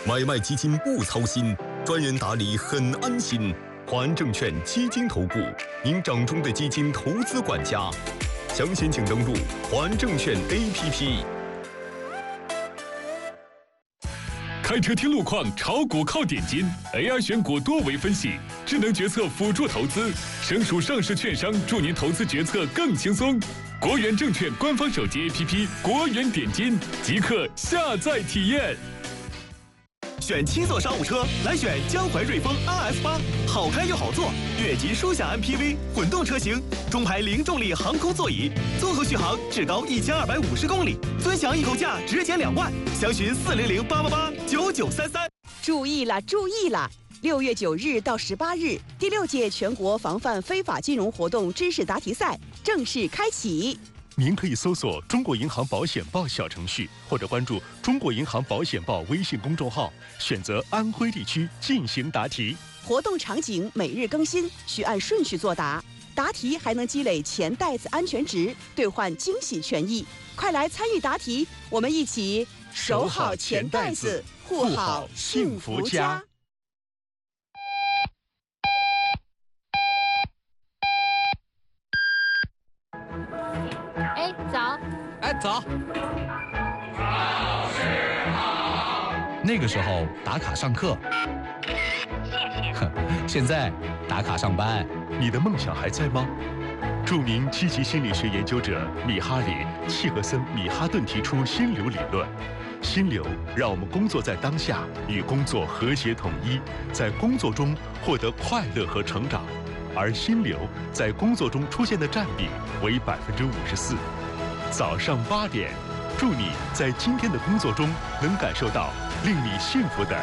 买卖基金不操心，专人打理很安心。华安证券基金投顾，您掌中的基金投资管家。详情请登录华安证券 APP。 开车听路况，炒股靠点金 ，AI 选股多维分析，智能决策辅助投资，省属上市券商助您投资决策更轻松。国元证券官方手机 APP 国元点金，即刻下载体验。 选七座商务车，来选江淮瑞风 RS8，好开又好坐，越级舒享 MPV 混动车型，中排零重力航空座椅，综合续航至高1250公里，尊享易购价直减2万，详询400-888-9933。 注意了，注意了！6月9日到18日，第6届全国防范非法金融活动知识答题赛正式开启。 您可以搜索“中国银行保险报”小程序，或者关注“中国银行保险报”微信公众号，选择安徽地区进行答题。 活动场景每日更新，需按顺序作答。答题还能积累钱袋子安全值，兑换惊喜权益。快来参与答题，我们一起守好钱袋子，护好幸福家。 哎，早！ 哎，早！考试好。那个时候打卡上课，现在打卡上班。 你的梦想还在吗？著名积极心理学研究者米哈里·契格森·米哈顿提出心流理论。心流让我们工作在当下，与工作和谐统一，在工作中获得快乐和成长。而心流在工作中出现的占比为54%。早上8点，祝你在今天的工作中能感受到令你幸福的